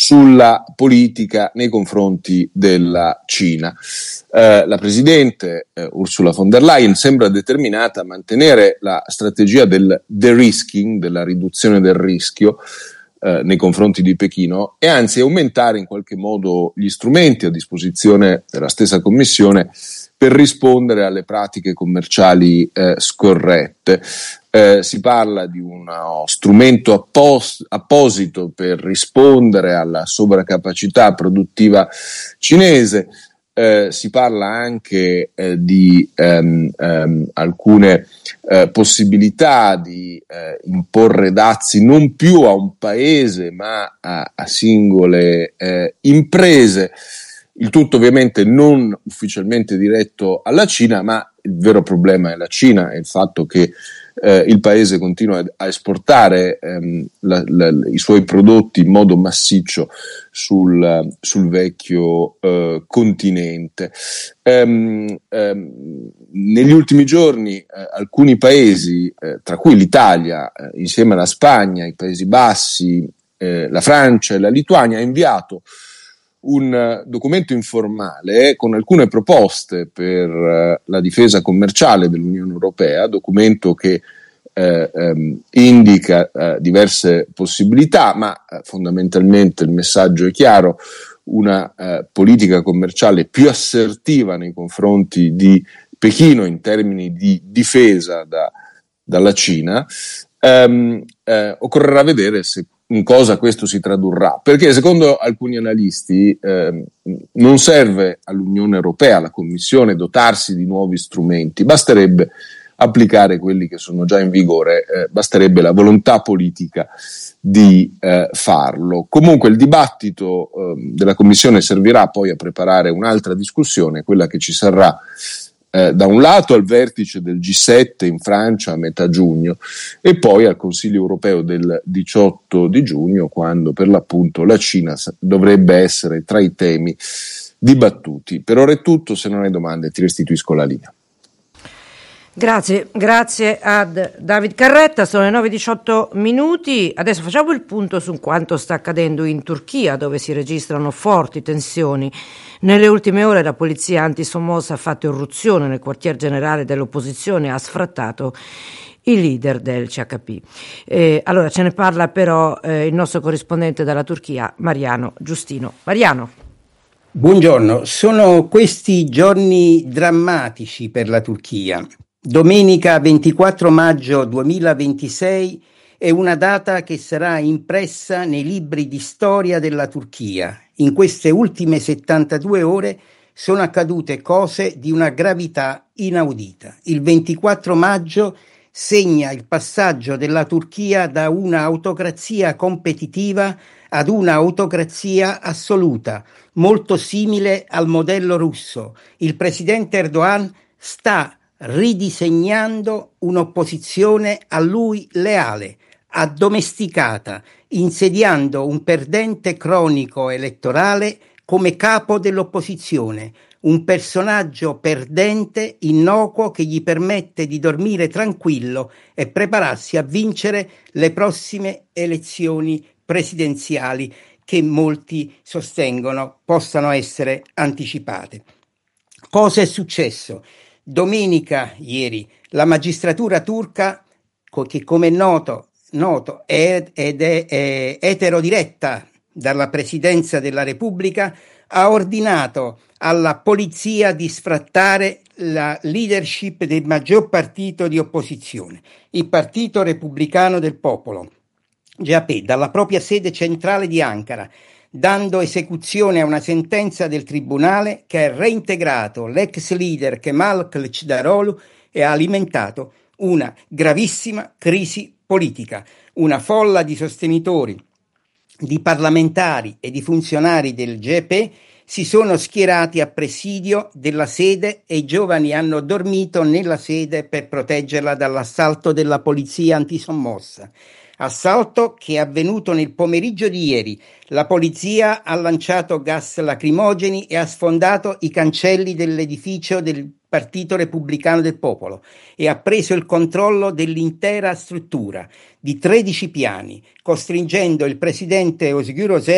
sulla politica nei confronti della Cina. La Presidente Ursula von der Leyen sembra determinata a mantenere la strategia del de-risking, della riduzione del rischio nei confronti di Pechino, e anzi aumentare in qualche modo gli strumenti a disposizione della stessa Commissione per rispondere alle pratiche commerciali scorrette. Si parla di uno strumento apposito per rispondere alla sovracapacità produttiva cinese. Si parla anche di alcune possibilità di imporre dazi non più a un paese ma a singole imprese. Il tutto ovviamente non ufficialmente diretto alla Cina, ma il vero problema è la Cina e il fatto che il paese continua a esportare i suoi prodotti in modo massiccio sul vecchio continente. Negli ultimi giorni alcuni paesi, tra cui l'Italia, insieme alla Spagna, i Paesi Bassi, la Francia e la Lituania, ha inviato un documento informale con alcune proposte per la difesa commerciale dell'Unione Europea, documento che indica diverse possibilità, ma fondamentalmente il messaggio è chiaro: una politica commerciale più assertiva nei confronti di Pechino in termini di difesa dalla Cina. Occorrerà vedere in cosa questo si tradurrà, perché secondo alcuni analisti non serve all'Unione Europea, alla Commissione, dotarsi di nuovi strumenti, basterebbe applicare quelli che sono già in vigore, basterebbe la volontà politica di farlo. Comunque il dibattito della Commissione servirà poi a preparare un'altra discussione, quella che ci sarà da un lato al vertice del G7 in Francia a metà giugno e poi al Consiglio europeo del 18 di giugno, quando per l'appunto la Cina dovrebbe essere tra i temi dibattuti. Per ora è tutto, se non hai domande ti restituisco la linea. Grazie ad David Carretta. Sono le 9:18. Adesso facciamo il punto su quanto sta accadendo in Turchia, dove si registrano forti tensioni. Nelle ultime ore la polizia anti-Sommossa ha fatto irruzione nel quartier generale dell'opposizione e ha sfrattato il leader del CHP. Allora ce ne parla però il nostro corrispondente dalla Turchia, Mariano Giustino. Mariano. Buongiorno, sono questi giorni drammatici per la Turchia. Domenica 24 maggio 2026 è una data che sarà impressa nei libri di storia della Turchia. In queste ultime 72 ore sono accadute cose di una gravità inaudita. Il 24 maggio segna il passaggio della Turchia da una autocrazia competitiva ad una autocrazia assoluta, molto simile al modello russo. Il presidente Erdogan sta ridisegnando un'opposizione a lui leale, addomesticata, insediando un perdente cronico elettorale come capo dell'opposizione, un personaggio perdente innocuo che gli permette di dormire tranquillo e prepararsi a vincere le prossime elezioni presidenziali che molti sostengono possano essere anticipate. Cosa è successo? Domenica, ieri, la magistratura turca, che come è noto è eterodiretta dalla Presidenza della Repubblica, ha ordinato alla polizia di sfrattare la leadership del maggior partito di opposizione, il Partito Repubblicano del Popolo, GAP, dalla propria sede centrale di Ankara, dando esecuzione a una sentenza del tribunale che ha reintegrato l'ex leader Kemal Kılıçdaroğlu e ha alimentato una gravissima crisi politica. Una folla di sostenitori, di parlamentari e di funzionari del GEP si sono schierati a presidio della sede e i giovani hanno dormito nella sede per proteggerla dall'assalto della polizia antisommossa. Assalto che è avvenuto nel pomeriggio di ieri. La polizia ha lanciato gas lacrimogeni e ha sfondato i cancelli dell'edificio del Partito Repubblicano del Popolo e ha preso il controllo dell'intera struttura di 13 piani, costringendo il presidente Özgür Özel